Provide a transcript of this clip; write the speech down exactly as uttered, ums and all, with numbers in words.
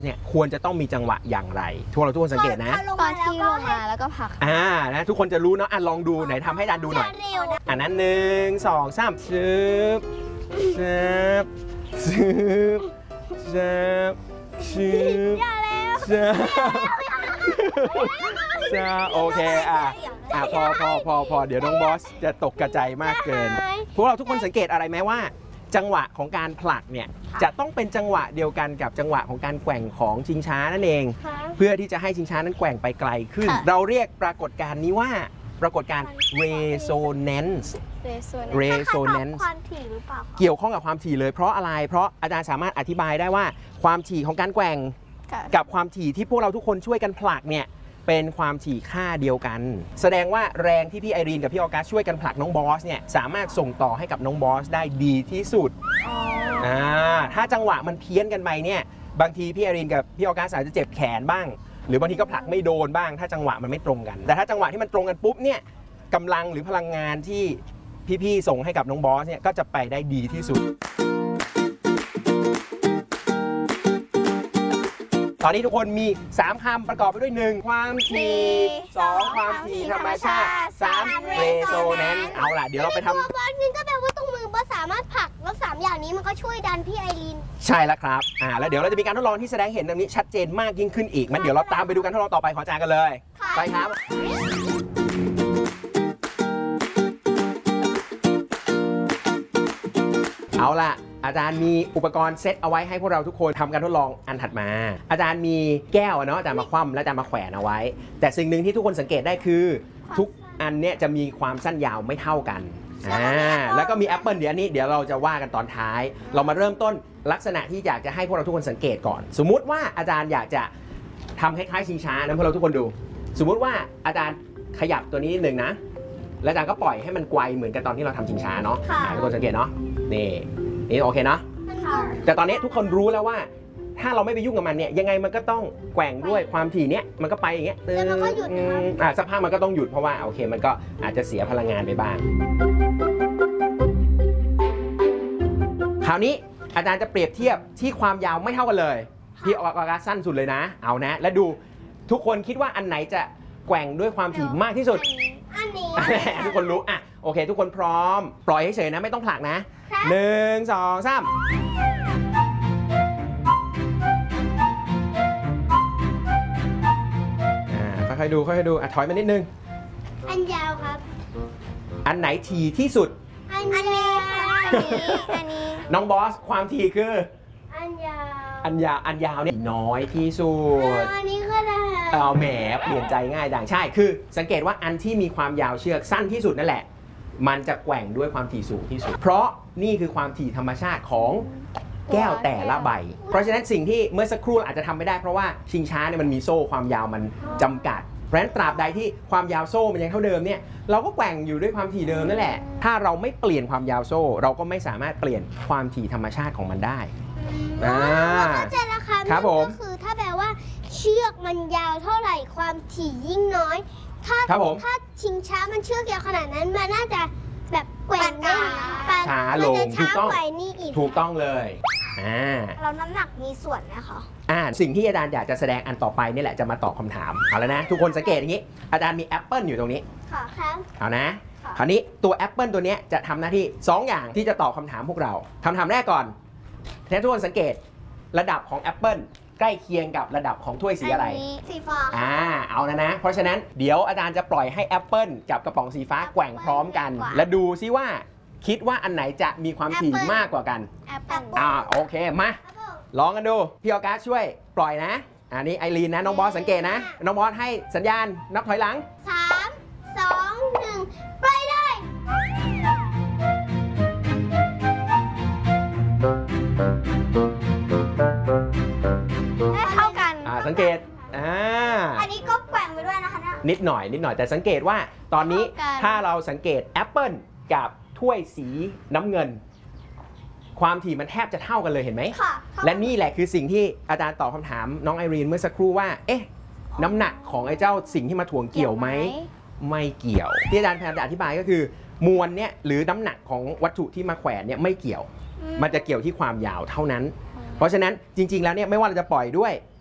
เนี่ยควรจะต้องมีจังหวะอย่างไรทุกเราทุกคนสังเกตนะตอนที่ลงมาแล้วก็ผลักอ่านะทุกคนจะรู้เนาะอ่ะลองดูไหนทำให้ดันดูหน่อยอันนั้นหนึ่งสองสามชึบชึบชึบชึบชึบชึบชึบโอเคอ่ะอ่ะพอพอพอพอเดี๋ยวน้องบอสจะตกกระจายมากเกินพวกเราทุกคนสังเกตอะไรไหมว่าจังหวะของการผลักเนี่ยจะต้องเป็นจังหวะเดียวกันกับจังหวะของการแกว่งของชิงช้านั่นเองเพื่อที่จะให้ชิงช้านั้นแกว่งไปไกลขึ้นเราเรียกปรากฏการณ์นี้ว่าปรากฏการณ์ resonance resonance ความถี่หรือเปล่าเกี่ยวข้องกับความถี่เลยเพราะอะไรเพราะอาจารย์สามารถอธิบายได้ว่าความถี่ของการแกว่งกับความถี่ที่พวกเราทุกคนช่วยกันผลักเนี่ยเป็นความถี่ค่าเดียวกันแสดงว่าแรงที่พี่ไอรีนกับพี่ออกัสช่วยกันผลักน้องบอสเนี่ยสามารถส่งต่อให้กับน้องบอสได้ดีที่สุดอ่าถ้าจังหวะมันเพี้ยนกันไปเนี่ยบางทีพี่ไอรีนกับพี่ออกัสอาจจะเจ็บแขนบ้างหรือบางทีก็ผลักไม่โดนบ้างถ้าจังหวะมันไม่ตรงกันแต่ถ้าจังหวะที่มันตรงกันปุ๊บเนี่ยกำลังหรือพลังงานที่พี่ๆส่งให้กับน้องบอสเนี่ยก็จะไปได้ดีที่สุดตอนนี้ทุกคนมีสามคำประกอบไปด้วยหนึ่งความถี่สองความถี่ธรรมชาติสาม resonance เอาล่ะเดี๋ยวเราไปทำบอสนึงก็แปลว่าตรงมือบอสสามารถผลักแล้วสามอย่างนี้มันก็ช่วยดันพี่ไอรีนใช่แล้วครับอ่าแล้วเดี๋ยวเราจะมีการทดลองที่แสดงเห็นตรงนี้ชัดเจนมากยิ่งขึ้นอีกงั้นเดี๋ยวเราตามไปดูการทดลองต่อไปขอจานกันเลยไปครับเอาล่ะอาจารย์มีอุปกรณ์เซตเอาไว้ให้พวกเราทุกคนทำการทดลองอันถัดมาอาจารย์มีแก้วเนาะอาจารย์มาคว่ำแล้วอาจารย์มาแขวนเอาไว้แต่สิ่งหนึ่งที่ทุกคนสังเกตได้คือทุกอันเนี่ยจะมีความสั้นยาวไม่เท่ากันอ่าแล้วก็มีแอปเปิลเดี๋ยวนี้เดี๋ยวเราจะว่ากันตอนท้ายเรามาเริ่มต้นลักษณะที่อยากจะให้พวกเราทุกคนสังเกตก่อนสมมุติว่าอาจารย์อยากจะทำคล้ายๆชิงช้านะพวกเราทุกคนดูสมมุติว่าอาจารย์ขยับตัวนี้นิดนึงนะแล้วอาจารย์ก็ปล่อยให้มันไกวเหมือนกับตอนที่เราทำชิงช้าเนาะทุกคนสังเกตเนาะนี่นี่โอเคเนาะแต่ตอนนี้ทุกคนรู้แล้วว่าถ้าเราไม่ไปยุ่งกับมันเนี่ยยังไงมันก็ต้องแกว่งด้วยความถี่เนี้ยมันก็ไปอย่างเงี้ยแล้วมันก็หยุดอ่าสักพักมันก็ต้องหยุดเพราะว่าโอเคมันก็อาจจะเสียพลังงานไปบ้างคราวนี้อาจารย์จะเปรียบเทียบที่ความยาวไม่เท่ากันเลยพี่ออกาสั้นสุดเลยนะเอานะแล้วดูทุกคนคิดว่าอันไหนจะแกว่งด้วยความถี่มากที่สุดอันนี้ทุกคนรู้อ่ะโอเคทุกคนพร้อมปล่อยเฉยๆนะไม่ต้องผลักนะหนึ่งสองสามค่อยๆดูค่อยๆดูอ่ะถอยมานิดนึงอันยาวครับอันไหนถี่ที่สุดอันนี้อันนี้อันนี้น้องบอสความถี่คืออันยาวอันยาวอันยาวเนี่ยน้อยที่สุดอันนี้ก็ได้เอาแหมเปลี่ยนใจง่ายดังใช่คือสังเกตว่าอันที่มีความยาวเชือกสั้นที่สุดนั่นแหละมันจะแกว่งด้วยความถี่สูงที่สุดเพราะนี่คือความถี่ธรรมชาติของแก้วแต่ละใบเพราะฉะนั้นสิ่งที่เมื่อสักครู่อาจจะทำไม่ได้เพราะว่าชิงช้าเนี่ยมันมีโซ่ความยาวมันจำกัดเพราะฉะนั้นตราบใดที่ความยาวโซ่มันยังเท่าเดิมเนี่ยเราก็แกว่งอยู่ด้วยความถี่เดิมนั่นแหละถ้าเราไม่เปลี่ยนความยาวโซ่เราก็ไม่สามารถเปลี่ยนความถี่ธรรมชาติของมันได้อ่าเข้าใจแล้วค่ะครับผมก็คือถ้าแปลว่าเชือกมันยาวเท่าไหร่ความถี่ยิ่งน้อยถ้าถ้าชิงช้ามันเชือกยาวขนาดนั้นมันน่าจะแบบแกว่งได้ช้าลงถูกต้องถูกต้องเลยอ่าเราน้ำหนักมีส่วนไหมคะอ่าสิ่งที่อาจารย์อยากจะแสดงอันต่อไปนี่แหละจะมาตอบคำถามเอาแล้วนะทุกคนสังเกตอย่างนี้อาจารย์มีแอปเปิลอยู่ตรงนี้ค่ะครับเอานะคราวนี้ตัวแอปเปิลตัวนี้จะทำหน้าที่สองอย่างที่จะตอบคำถามพวกเราคำถามแรกก่อนทุกคนสังเกตระดับของแอปเปิลใกล้เคียงกับระดับของถ้วยสีอะไรสีฟ้าอ่าเอานะนะเพราะฉะนั้นเดี๋ยวอาจารย์จะปล่อยให้แอปเปิลกับกระป๋องสีฟ้าแกว่งพร้อมกันและดูซิว่าคิดว่าอันไหนจะมีความถี่มากกว่ากันอ่าโอเคมาลองกันดูพี่ออกัสช่วยปล่อยนะอันนี้ไอรีนนะน้องบอสสังเกตนะน้องบอสให้สัญญาณนับถอยหลังสามสองหนึ่งปล่อยได้เท่ากันอ่าสังเกตอ่าอันนี้ก็แกว่งไปด้วยนะคะนิดหน่อยนิดหน่อยแต่สังเกตว่าตอนนี้ถ้าเราสังเกตแอปเปิลกับถ้วยสีน้ำเงินความถี่มันแทบจะเท่ากันเลยเห็นไหมและนี่แหละคือสิ่งที่อาจารย์ตอบคำถามน้องไอรีนเมื่อสักครู่ว่าเอ๊ะน้ำหนักของไอ้เจ้าสิ่งที่มาถ่วงเกี่ยวไหมไม่เกี่ยวที่อาจารย์พยายามจะอธิบายก็คือมวลเนี่ยหรือน้ำหนักของวัตถุที่มาแขวนเนี่ยไม่เกี่ยวมันจะเกี่ยวที่ความยาวเท่านั้นเพราะฉะนั้นจริง ๆ แล้วเนี่ยไม่ว่าเราจะปล่อยด้วย